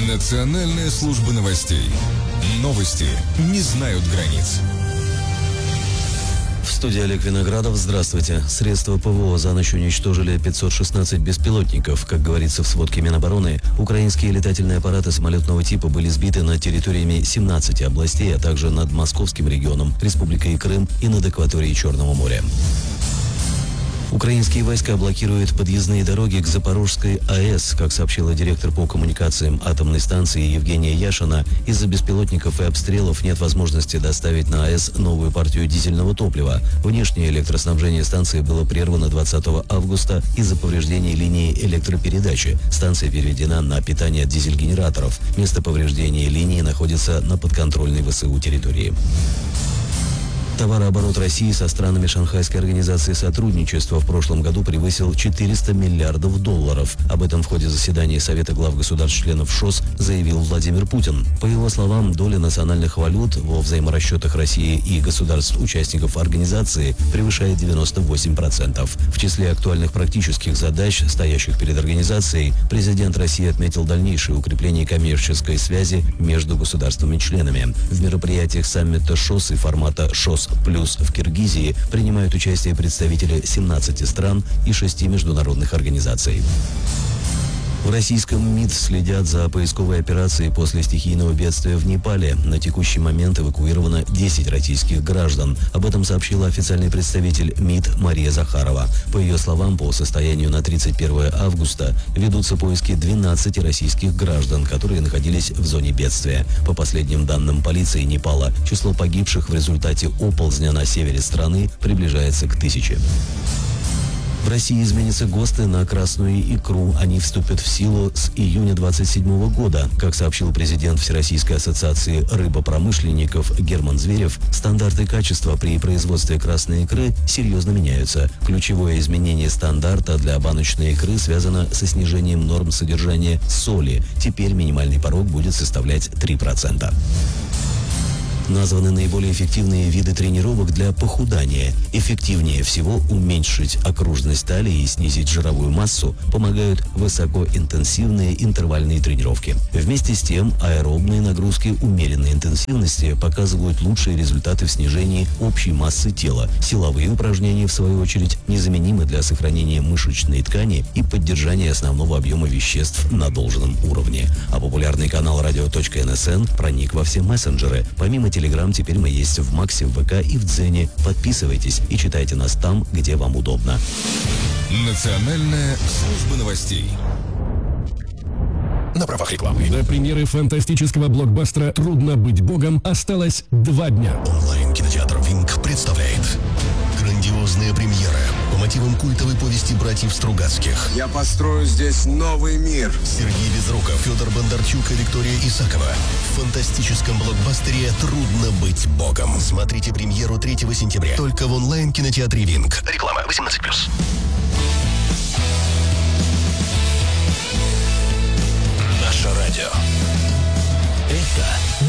Национальная служба новостей. Новости не знают границ. В студии Олег Виноградов. Здравствуйте. Средства ПВО за ночь уничтожили 516 беспилотников. Как говорится в сводке Минобороны, украинские летательные аппараты самолетного типа были сбиты над территориями 17 областей, а также над Московским регионом, Республикой Крым и над акваторией Черного моря. Украинские войска блокируют подъездные дороги к Запорожской АЭС. Как сообщила директор по коммуникациям атомной станции Евгения Яшина, из-за беспилотников и обстрелов нет возможности доставить на АЭС новую партию дизельного топлива. Внешнее электроснабжение станции было прервано 20 августа из-за повреждений линии электропередачи. Станция переведена на питание дизель-генераторов. Место повреждения линии находится на подконтрольной ВСУ территории. Товарооборот России со странами Шанхайской организации сотрудничества в прошлом году превысил 400 миллиардов долларов. Об этом в ходе заседания Совета глав государств-членов ШОС заявил Владимир Путин. По его словам, доля национальных валют во взаиморасчетах России и государств-участников организации превышает 98%. В числе актуальных практических задач, стоящих перед организацией, президент России отметил дальнейшее укрепление коммерческой связи между государствами-членами. В мероприятиях саммита ШОС и формата ШОС плюс в Киргизии принимают участие представители 17 стран и 6 международных организаций. В российском МИД следят за поисковой операцией после стихийного бедствия в Непале. На текущий момент эвакуировано 10 российских граждан. Об этом сообщила официальный представитель МИД Мария Захарова. По ее словам, по состоянию на 31 августа ведутся поиски 12 российских граждан, которые находились в зоне бедствия. По последним данным полиции Непала, число погибших в результате оползня на севере страны приближается к 1000. В России изменятся ГОСТы на красную икру. Они вступят в силу с июня 2027 года. Как сообщил президент Всероссийской ассоциации рыбопромышленников Герман Зверев, стандарты качества при производстве красной икры серьезно меняются. Ключевое изменение стандарта для баночной икры связано со снижением норм содержания соли. Теперь минимальный порог будет составлять 3%. Названы наиболее эффективные виды тренировок для похудания. Эффективнее всего уменьшить окружность талии и снизить жировую массу помогают высокоинтенсивные интервальные тренировки. Вместе с тем, аэробные нагрузки умеренной интенсивности показывают лучшие результаты в снижении общей массы тела. Силовые упражнения, в свою очередь, незаменимы для сохранения мышечной ткани и поддержания основного объема веществ на должном уровне. А популярный канал radio.nsn проник во все мессенджеры. Помимо Телеграм теперь мы есть в Максе, в ВК и в Дзене. Подписывайтесь и читайте нас там, где вам удобно. Национальная служба новостей. На правах рекламы. До премьеры фантастического блокбастера «Трудно быть богом» осталось 2 дня. Онлайн-кинотеатр «Винг» представляет грандиозная премьера по мотивам культовой повести братьев Стругацких. Я построю здесь новый мир. Сергей Безруков, Федор Бондарчук и Виктория Исакова. В фантастическом блокбастере «Трудно быть богом». Смотрите премьеру 3 сентября. Только в онлайн-кинотеатре «Винг». Реклама.